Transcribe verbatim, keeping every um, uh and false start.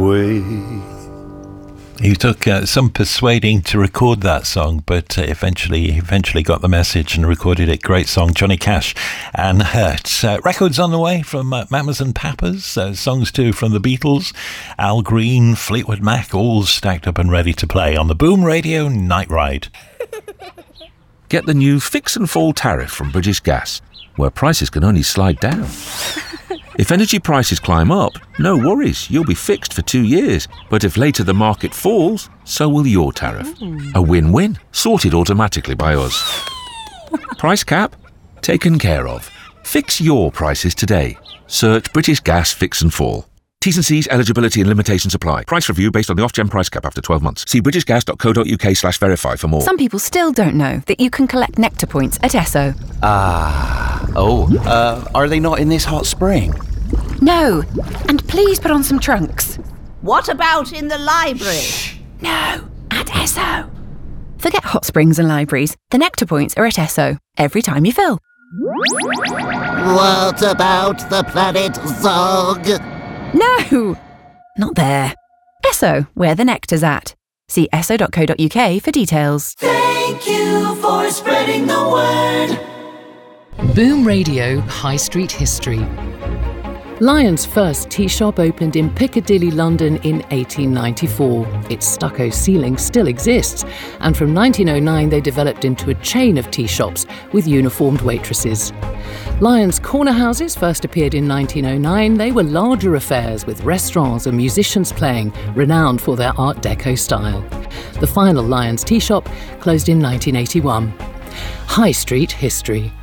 He took uh, some persuading to record that song, but uh, eventually eventually got the message and recorded it. Great song, Johnny Cash and Hurt. Uh, records on the way from uh, Mamas and Papas, uh, songs too from the Beatles, Al Green, Fleetwood Mac, all stacked up and ready to play on the Boom Radio Night Ride. Get the new Fix and Fall tariff from British Gas, where prices can only slide down. If energy prices climb up, no worries, you'll be fixed for two years. But if later the market falls, so will your tariff. Mm. A win-win, sorted automatically by us. Price cap? Taken care of. Fix your prices today. Search British Gas Fix and Fall. T's and C's, eligibility and limitations apply. Price review based on the off-gen price cap after twelve months. See britishgas.co.uk slash verify for more. Some people still don't know that you can collect Nectar points at Esso. Ah. Oh, uh, are they not in this hot spring? No. And please put on some trunks. What about in the library? No, at Esso. Forget hot springs and libraries. The Nectar points are at Esso every time you fill. What about the planet Zog? No, not there. Esso, where the nectar's at. See esso dot co dot uk for details. Thank you for spreading the word. Boom Radio High Street History. Lion's first tea shop opened in Piccadilly, London in eighteen ninety-four. Its stucco ceiling still exists, and from nineteen oh nine they developed into a chain of tea shops with uniformed waitresses. Lion's corner houses first appeared in nineteen oh nine. They were larger affairs with restaurants and musicians playing, renowned for their Art Deco style. The final Lion's tea shop closed in nineteen eighty-one. High Street History.